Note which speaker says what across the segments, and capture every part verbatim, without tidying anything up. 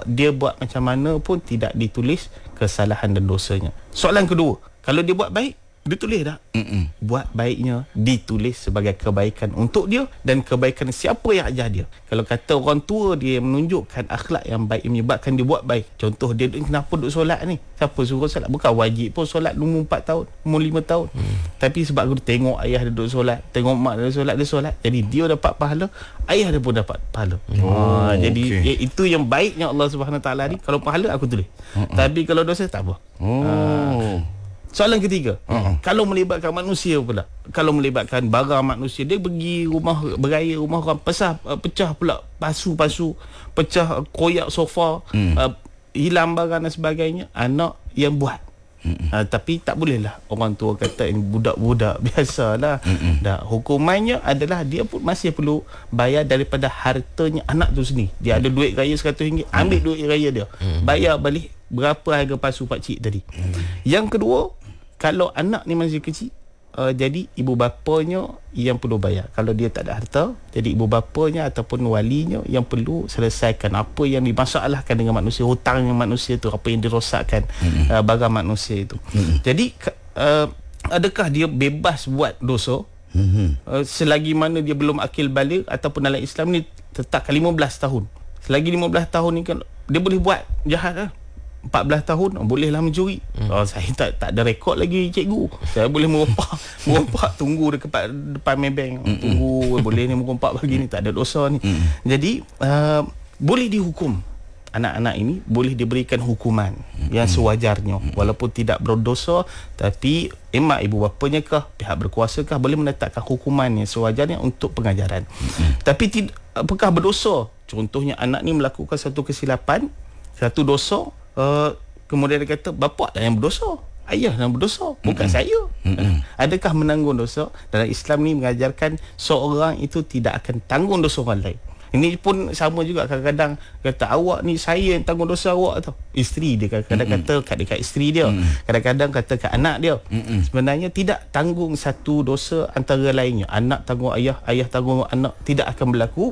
Speaker 1: dia buat macam mana pun tidak ditulis kesalahan dan dosanya. Soalan kedua, kalau dia buat baik, dia tulis tak? Mm-mm. Buat baiknya ditulis sebagai kebaikan untuk dia dan kebaikan siapa yang ajar dia. Kalau kata orang tua dia menunjukkan akhlak yang baik yang menyebabkan dia buat baik. Contoh dia, kenapa duduk solat ni? Siapa suruh solat? Bukan wajib pun solat umur empat tahun, umur lima tahun. Hmm. Tapi sebab aku tengok ayah dia duduk solat, tengok mak dia solat, dia solat. Jadi dia dapat pahala, ayah dia pun dapat pahala.
Speaker 2: Oh,
Speaker 1: ha, jadi
Speaker 2: okay.
Speaker 1: ya, itu yang baiknya Allah Subhanahu Wa Taala ni. Kalau pahala aku tulis. Uh-uh. Tapi kalau dosa tak apa.
Speaker 2: Oh.
Speaker 1: Ha. Soalan ketiga, uh-huh. kalau melibatkan manusia pula, kalau melibatkan barang manusia, dia pergi rumah beraya, rumah orang, pesah, pecah pula pasu-pasu, pecah koyak sofa, hmm. uh, hilang barang dan sebagainya, anak yang buat. Hmm. Uh, tapi tak bolehlah orang tua kata ini budak-budak biasalah. Hmm. Dah hukumannya adalah dia pun masih perlu bayar daripada hartanya anak tu sendiri. Dia ada duit raya seratus ringgit, ambil hmm. duit raya dia, hmm. bayar balik berapa harga pasu pak cik tadi. Hmm. Yang kedua, kalau anak ni masih kecil, uh, jadi ibu bapanya yang perlu bayar. Kalau dia tak ada harta, jadi ibu bapanya ataupun walinya yang perlu selesaikan apa yang dimasalahkan dengan manusia, hutang dengan manusia tu, apa yang dirosakkan mm-hmm. uh, barang manusia itu. Mm-hmm. Jadi uh, adakah dia bebas buat dosa mm-hmm. uh, selagi mana dia belum akil baligh, ataupun dalam Islam ni tetapkan lima belas tahun. Selagi lima belas tahun ni kan dia boleh buat jahat lah. empat belas tahun bolehlah mencuri. Hmm. Oh, saya tak tak ada rekod lagi cikgu. Saya boleh merompak, merompak tunggu dekat depan maybank. Hmm. Tunggu boleh ni merompak pagi ni, tak ada dosa ni. Hmm. Jadi uh, boleh dihukum. Anak-anak ini boleh diberikan hukuman hmm. yang sewajarnya, hmm. walaupun tidak berdosa, tapi emak ibu bapanya kah, pihak berkuasa kah boleh menetapkan hukuman yang sewajarnya untuk pengajaran. Hmm. Tapi tid- apakah berdosa? Contohnya anak ni melakukan satu kesilapan, satu dosa, Uh, kemudian dia kata bapa lah yang berdosa, ayah yang berdosa, bukan mm-hmm. saya. Mm-hmm. Adakah menanggung dosa? Dalam Islam ni mengajarkan seorang itu tidak akan tanggung dosa orang lain. Ini pun sama juga, kadang-kadang kata awak ni saya yang tanggung dosa awak tau. Isteri dia kadang-kadang mm-hmm. kata kat dekat isteri dia, mm-hmm. kadang-kadang kata kat anak dia. Mm-hmm. Sebenarnya tidak tanggung satu dosa antara lainnya. Anak tanggung ayah, ayah tanggung anak, tidak akan berlaku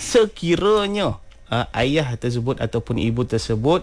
Speaker 1: sekiranya uh, ayah tersebut ataupun ibu tersebut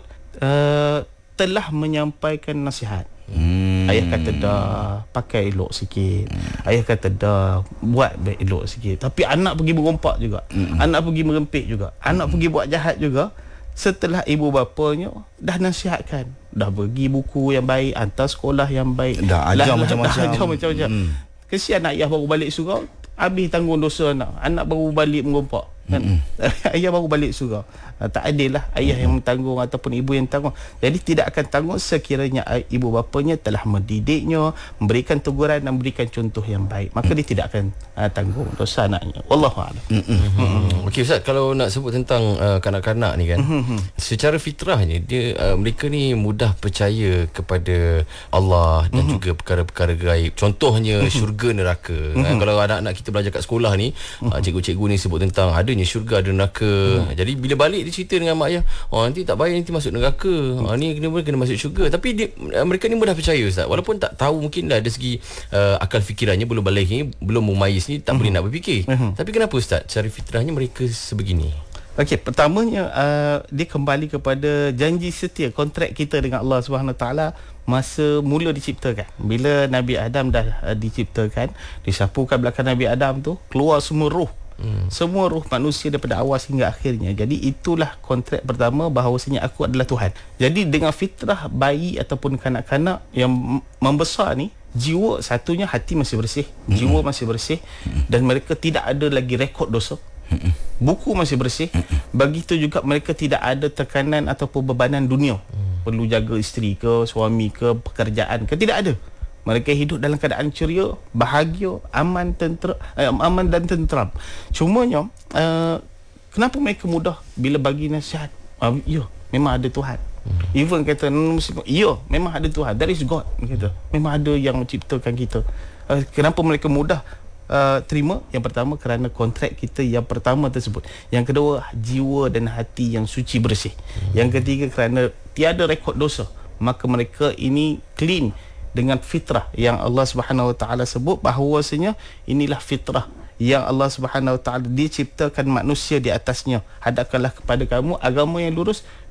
Speaker 1: Uh, telah menyampaikan nasihat. Hmm. Ayah kata dah, pakai elok sikit. Hmm. Ayah kata dah, buat baik elok sikit. Tapi anak pergi berompak juga. Hmm. Anak pergi merempit juga. Anak hmm. pergi buat jahat juga. Setelah ibu bapanya dah nasihatkan, dah bagi buku yang baik, hantar sekolah yang baik,
Speaker 2: dah ajar
Speaker 1: lah,
Speaker 2: macam-macam.
Speaker 1: Dah ajar macam-macam. Hmm. Kesian ayah baru balik surau, habis tanggung dosa anak. Anak baru balik merompak. Kan? Mm-hmm. Ayah baru balik surau. Ha, tak adil lah ayah mm-hmm. yang tanggung ataupun ibu yang tanggung. Jadi tidak akan tanggung sekiranya ibu bapanya telah mendidiknya, memberikan teguran dan memberikan contoh yang baik. Maka mm-hmm. dia tidak akan uh, tanggung dosa anaknya. Wallahu a'lam. Mm-hmm.
Speaker 3: Mm-hmm. Okey Ustaz, kalau nak sebut tentang uh, kanak-kanak ni kan, mm-hmm. secara fitrahnya dia uh, mereka ni mudah percaya kepada Allah dan mm-hmm. juga perkara-perkara gaib. Contohnya mm-hmm. syurga neraka. Mm-hmm. Uh, kalau anak-anak kita belajar kat sekolah ni, mm-hmm. uh, cikgu-cikgu ni sebut tentang ada syurga ada neraka. Hmm. Jadi bila balik dia cerita dengan mak ayah, oh nanti tak bayar nanti masuk neraka. Hmm. Oh, ni kena kena masuk syurga. Tapi dia, mereka ni mudah percaya Ustaz. Walaupun tak tahu, mungkin dah dari segi uh, akal fikirannya belum balik ni, belum memayis ni, tak hmm. boleh nak berfikir. Hmm. Tapi kenapa Ustaz cara fitrahnya mereka sebegini?
Speaker 1: Okey, pertamanya uh, dia kembali kepada janji setia, kontrak kita dengan Allah Subhanahu Taala masa mula diciptakan. Bila Nabi Adam dah uh, diciptakan, disapukan belakang Nabi Adam tu, keluar semua roh. Hmm. Semua roh manusia daripada awal hingga akhirnya. Jadi itulah kontrak pertama bahawasanya aku adalah Tuhan. Jadi dengan fitrah bayi ataupun kanak-kanak yang membesar ni, jiwa satunya hati masih bersih, hmm. jiwa masih bersih, hmm. dan mereka tidak ada lagi rekod dosa. Hmm. Buku masih bersih. Hmm. Begitu juga mereka tidak ada tekanan ataupun bebanan dunia. Hmm. Perlu jaga isteri ke, suami ke, pekerjaan ke, tidak ada. Mereka hidup dalam keadaan ceria, bahagia, aman, tentera, eh, aman dan tenteram. Cumanya uh, kenapa mereka mudah bila bagi nasihat? Uh, ya, memang ada Tuhan. Hmm. Even kata Muslim, ya, memang ada Tuhan. There is God. Kata, memang ada yang menciptakan kita. Uh, kenapa mereka mudah uh, terima? Yang pertama kerana kontrak kita yang pertama tersebut. Yang kedua, jiwa dan hati yang suci bersih. Hmm. Yang ketiga, kerana tiada rekod dosa. Maka mereka ini clean dengan fitrah yang Allah Subhanahu Wa Taala sebut bahawasanya inilah fitrah yang Allah Subhanahu Wa Taala diciptakan manusia di atasnya. Hadapkanlah kepada kamu agama yang lurus,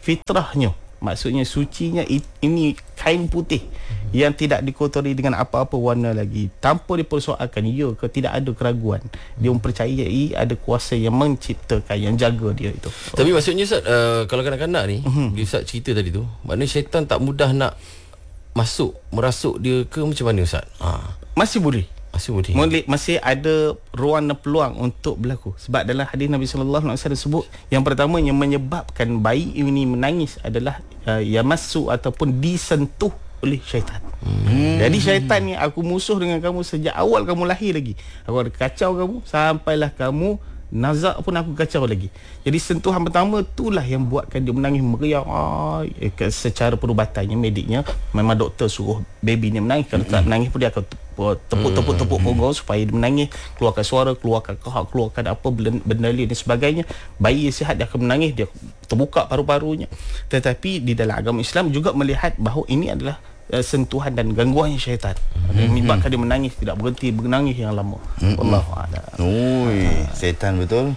Speaker 1: fitrahnya, maksudnya sucinya, ini kain putih yang tidak dikotori dengan apa-apa warna lagi, tanpa dipersoalkan ya ke tidak ada keraguan. Dia mempercayai ada kuasa yang menciptakan, yang jaga dia itu.
Speaker 3: Tapi maksudnya Ustaz, uh, kalau kanak-kanak ni,
Speaker 1: uh-huh.
Speaker 3: dia Ustaz cerita tadi tu, maknanya syaitan tak mudah nak masuk, merasuk dia ke macam mana Ustaz? Ha.
Speaker 1: Masih boleh.
Speaker 3: Masih boleh.
Speaker 1: Molek masih ada ruang dan peluang untuk berlaku. Sebab dalam hadis Nabi sallallahu alaihi wasallam sebut, yang pertama yang menyebabkan bayi ini menangis adalah uh, yamassu ataupun disentuh oleh syaitan. Hmm. Jadi syaitan ni, aku musuh dengan kamu sejak awal kamu lahir lagi. Aku ada kacau kamu sampailah kamu nazak pun aku kacau lagi. Jadi sentuhan pertama itulah yang buatkan dia menangis meriang. Ah, secara perubatannya, mediknya, memang doktor suruh baby ni menangis. Kalau tak menangis pun dia akan tepuk-tepuk-tepuk punggung supaya dia menangis, keluarkan suara, keluarkan kahak, keluarkan apa benda lain dan sebagainya. Bayi yang sihat dia akan menangis, dia terbuka paru-parunya. Tetapi di dalam agama Islam juga melihat bahawa ini adalah uh, sentuhan dan gangguan syaitan. Mm-hmm. Menyebabkan dia menangis, tidak berhenti menangis yang lama. Mm-hmm. Wallahu a'lam.
Speaker 2: Oi, setan betul.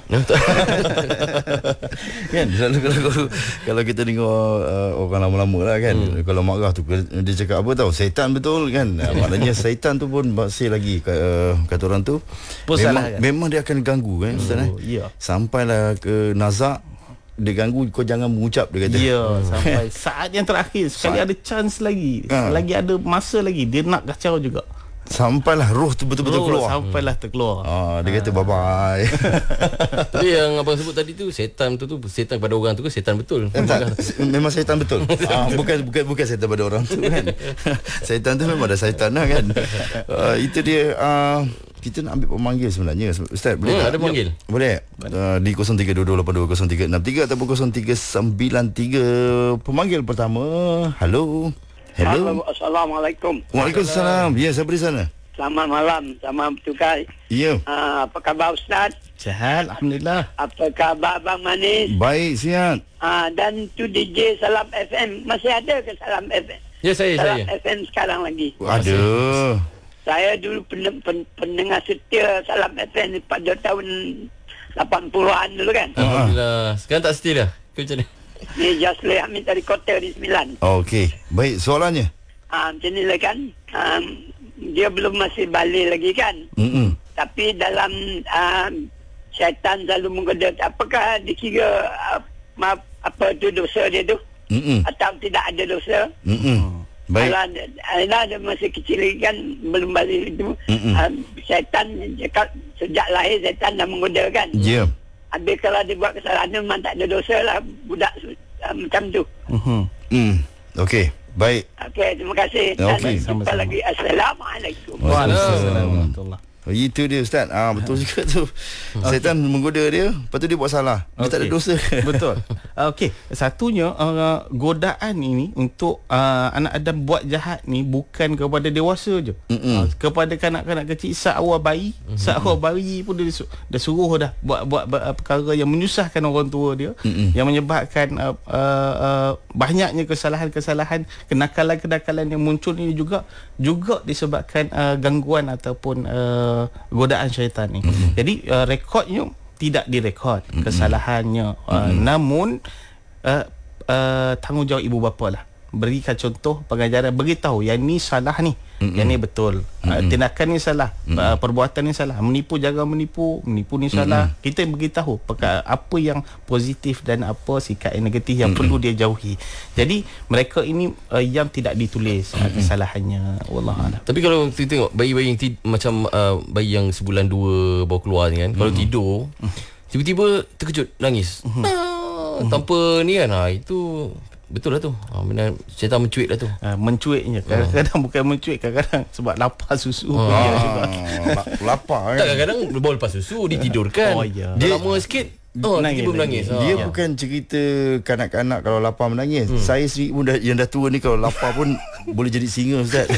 Speaker 2: Kan selalu kalau kalau kita dengar uh, orang lama-lama lah kan, hmm. kalau marah tu dia cakap apa tahu, setan betul kan. Uh, maknanya setan tu pun masih lagi uh, kata orang tu memang, kan? memang dia akan ganggu kan Ustaz. Oh, eh? Yeah. Sampailah ke nazak, dia ganggu, kau jangan mengucap, dia kata.
Speaker 1: Ya, sampai saat yang terakhir, sekali saat ada chance lagi, ha. lagi ada masa lagi, dia nak kacau juga.
Speaker 2: Sampailah roh tu betul-betul roh keluar.
Speaker 1: Sampailah terkeluar.
Speaker 2: Ah, dia kata bye-bye.
Speaker 3: Tapi yang abang sebut tadi tu, setan tu tu setan pada orang tu ke setan betul?
Speaker 2: Tak, memang setan betul. ah, bukan bukan bukan setan pada orang tu kan. Setan tu memang ada setan lah kan. Uh, itu dia. Uh, kita nak ambil pemanggil sebenarnya Ustaz, boleh
Speaker 3: hmm,
Speaker 2: tak?
Speaker 3: Ada pemanggil?
Speaker 2: Boleh uh, di kosong tiga dua dua lapan dua kosong tiga enam tiga ataupun kosong tiga sembilan tiga. Pemanggil pertama. Halo. Hello.
Speaker 4: Assalamualaikum.
Speaker 2: Waalaikumsalam. Ya, siapa di sana?
Speaker 4: Selamat malam, sama bertugas.
Speaker 2: Ya.
Speaker 4: Uh, apa khabar Ustaz?
Speaker 1: Sihat, alhamdulillah.
Speaker 4: Apa khabar Abang Manis?
Speaker 2: Baik, sihat.
Speaker 4: Uh, dan tu D J Salam F M, masih ada ke Salam F M?
Speaker 3: Ya, saya
Speaker 4: Salam
Speaker 3: saya.
Speaker 4: F M sekarang lagi.
Speaker 2: Ada.
Speaker 4: Saya dulu pen, pen, pendengar setia Salam F M pada tahun lapan puluhan dulu kan.
Speaker 3: Alhamdulillah. Sekarang tak setia dah. Ke macam ni?
Speaker 4: Ni Jasli Hamid dari Kota di Sembilan.
Speaker 2: Okey. Baik, soalannya.
Speaker 4: Ah, macam ni lah kan. Um, dia belum masih balik lagi kan.
Speaker 2: Mm-mm.
Speaker 4: Tapi dalam um, syaitan selalu menggoda. Apakah dikira uh, maaf, apa tu dosa dia tu?
Speaker 2: Mm-mm.
Speaker 4: Atau tidak ada dosa?
Speaker 2: Mm-mm. Baik.
Speaker 4: Kalau ada, ada masih kecil lagi kan, belum balik itu. Um, syaitan cakap sejak lahir syaitan dah menggoda kan.
Speaker 2: Ya. Yeah.
Speaker 4: Habis kalau dia buat kesalahan memang tak ada dosa lah budak uh, macam tu.
Speaker 1: Uh-huh.
Speaker 2: Hmm. Okey, baik.
Speaker 4: Okey, terima kasih.
Speaker 2: Okey,
Speaker 4: jumpa
Speaker 1: sama-sama.
Speaker 4: lagi. Assalamualaikum.
Speaker 1: Waalaikumsalam warahmatullahi.
Speaker 2: Oh, itu dia Ustaz. Ah, betul juga tu. Setan menggoda dia, lepas tu dia buat salah. Dia okay. tak ada dosa.
Speaker 1: Betul. Uh, Okey, satunya uh, godaan ini untuk uh, anak Adam buat jahat ni bukan kepada dewasa je. Uh, kepada kanak-kanak kecil, saat awal bayi, mm-hmm. saat awal bayi pun dia su- dah suruh dah buat buat uh, perkara yang menyusahkan orang tua dia, mm-hmm. yang menyebabkan uh, uh, uh, banyaknya kesalahan-kesalahan, kenakalan-kenakalan yang muncul ini juga juga disebabkan uh, gangguan ataupun uh, godaan syaitan ni. Mm-hmm. Jadi uh, rekodnya tidak direkod, mm-hmm. kesalahannya uh, mm-hmm. namun uh, uh, tanggungjawab ibu bapa lah, berikan contoh pengajaran, beritahu yang ni salah ni, mm-hmm. yang ni betul, mm-hmm. uh, tindakan ni salah, mm-hmm. uh, perbuatan ni salah, menipu jangan menipu, menipu ni salah. Mm-hmm. Kita beritahu perkara, apa yang positif dan apa sikap yang negatif yang mm-hmm. perlu dia jauhi. Jadi mereka ini uh, yang tidak ditulis mm-hmm. uh, kesalahannya, wallahualam.
Speaker 3: Tapi kalau kita tengok bayi-bayi yang ti- macam uh, bayi yang sebulan dua baru keluar ni kan, mm-hmm. kalau tidur tiba-tiba terkejut nangis, mm-hmm. ah, tanpa ni kan, ah, itu betul lah tu. Ha, benar, syaitan mencuit lah tu.
Speaker 1: Ha, mencuitnya. Kadang-kadang bukan mencuit, kadang-kadang sebab lapar susu.
Speaker 3: Ha.
Speaker 1: Dia juga.
Speaker 2: Lapar kan.
Speaker 3: Tak, kadang-kadang bawa lepas susu ditidurkan.
Speaker 1: Oh, ya.
Speaker 3: Dia lama sikit, oh, tiba-tiba menangis.
Speaker 2: Dia
Speaker 3: ha.
Speaker 2: bukan cerita kanak-kanak kalau lapar menangis. Hmm. Saya sendiri pun dah, yang dah tua ni kalau lapar pun boleh jadi singa Ustaz.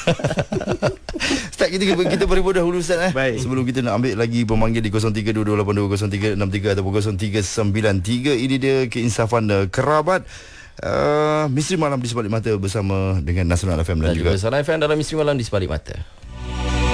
Speaker 2: Ustaz, kita kita beri dahulu Ustaz eh.
Speaker 1: Baik.
Speaker 2: Sebelum kita nak ambil lagi pemanggil di kosong tiga dua dua lapan dua kosong tiga enam tiga ataupun kosong tiga sembilan tiga. Ini dia keinsafan uh, kerabat. Uh, Misteri Malam di Sebalik Mata bersama dengan Nasional F M dan, dan juga
Speaker 3: Nasional F M dalam Misteri Malam di Sebalik Mata.